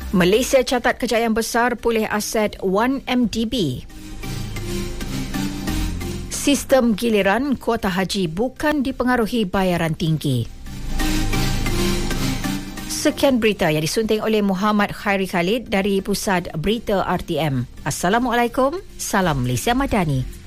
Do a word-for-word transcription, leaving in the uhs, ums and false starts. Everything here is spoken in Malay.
Malaysia catat kejayaan besar pulih aset satu M D B. Sistem giliran kuota haji bukan dipengaruhi bayaran tinggi. Sekian berita yang disunting oleh Muhammad Khairi Khalid dari Pusat Berita R T M. Assalamualaikum, salam Malaysia Madani.